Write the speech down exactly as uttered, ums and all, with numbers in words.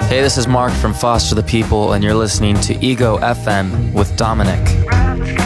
Hey, this is Mark from Foster the People, and you're listening to Ego F M with Dominic.